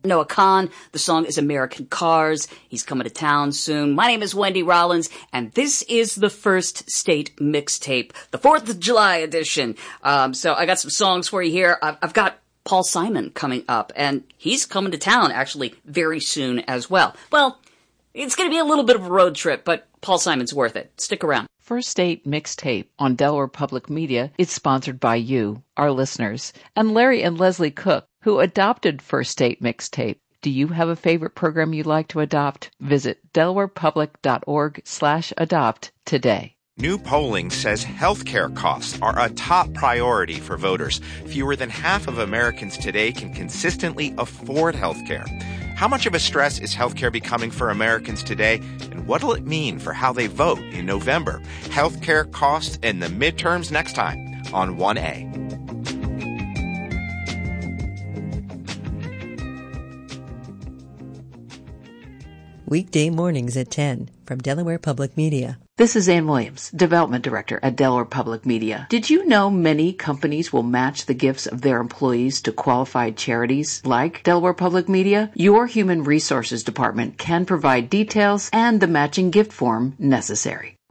Noah Kahan. The song is American Cars. He's coming to town soon. My name is Wendy Rollins, and this is the First State Mixtape, the 4th of July edition. So I got some songs for you here. I've got Paul Simon coming up, and he's coming to town actually very soon as well. Well, it's going to be a little bit of a road trip, but Paul Simon's worth it. Stick around. First State Mixtape on Delaware Public Media is sponsored by you, our listeners, and Larry and Leslie Cook, who adopted First State Mixtape. Do you have a favorite program you'd like to adopt? Visit delawarepublic.org/adopt today. New polling says healthcare costs are a top priority for voters. Fewer than half of Americans today can consistently afford healthcare. How much of a stress is healthcare becoming for Americans today, and what will it mean for how they vote in November? Healthcare costs and the midterms next time on 1A. Weekday mornings at 10 from Delaware Public Media. This is Ann Williams, Development Director at Delaware Public Media. Did you know many companies will match the gifts of their employees to qualified charities like Delaware Public Media? Your Human Resources Department can provide details and the matching gift form necessary.